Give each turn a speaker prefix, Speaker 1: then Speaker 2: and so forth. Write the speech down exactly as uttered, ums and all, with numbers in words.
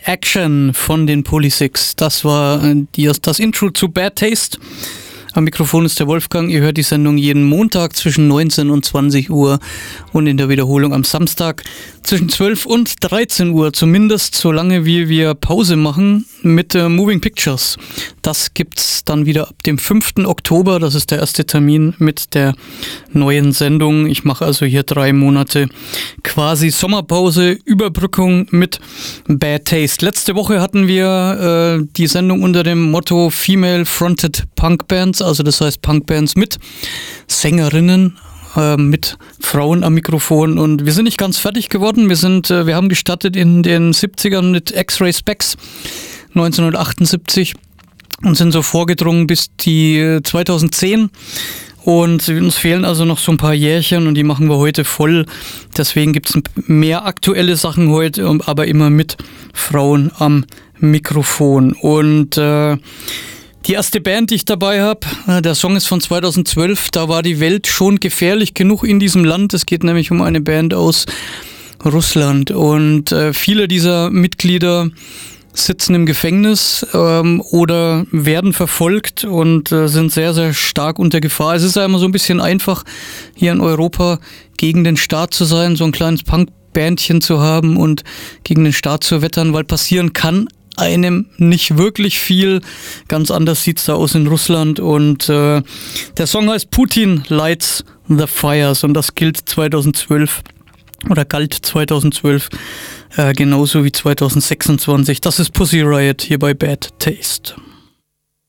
Speaker 1: Action von den Polysix. Das war die, das Intro zu Bad Taste. Am Mikrofon ist der Wolfgang. Ihr hört die Sendung jeden Montag zwischen neunzehn und zwanzig Uhr und in der Wiederholung am Samstag zwischen zwölf und dreizehn Uhr. Zumindest solange wie wir Pause machen mit äh, Moving Pictures. Das gibt's dann wieder ab dem fünften Oktober. Das ist der erste Termin mit der neuen Sendung. Ich mache also hier drei Monate quasi Sommerpause, Überbrückung mit Bad Taste. Letzte Woche hatten wir äh, die Sendung unter dem Motto Female Fronted Punk Bands. Also das heißt Punkbands mit Sängerinnen, äh, mit Frauen am Mikrofon, und wir sind nicht ganz fertig geworden. Wir sind, äh, wir haben gestartet in den siebzigern mit X-Ray Specs neunzehnhundertachtundsiebzig und sind so vorgedrungen bis die äh, zweitausendzehn. Und uns fehlen also noch so ein paar Jährchen und die machen wir heute voll. Deswegen gibt es mehr aktuelle Sachen heute, aber immer mit Frauen am Mikrofon. Und äh, die erste Band, die ich dabei habe, der Song ist von zweitausendzwölf, da war die Welt schon gefährlich genug in diesem Land. Es geht nämlich um eine Band aus Russland und äh, viele dieser Mitglieder sitzen im Gefängnis ähm, oder werden verfolgt und äh, sind sehr, sehr stark unter Gefahr. Es ist ja immer so ein bisschen einfach, hier in Europa gegen den Staat zu sein, so ein kleines Punkbändchen zu haben und gegen den Staat zu wettern, weil passieren kann einem nicht wirklich viel. Ganz anders sieht's da aus in Russland. Und äh, der Song heißt Putin Lights the Fires und das gilt zweitausendzwölf oder galt zweitausendzwölf äh, genauso wie zweitausendsechsundzwanzig. Das ist Pussy Riot hier bei Bad Taste.